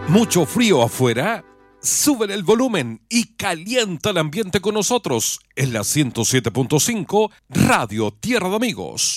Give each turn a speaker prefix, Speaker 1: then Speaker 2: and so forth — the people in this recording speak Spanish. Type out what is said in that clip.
Speaker 1: ¿Mucho frío afuera? Sube el volumen y calienta el ambiente con nosotros en la 107.5 Radio Tierra de Amigos.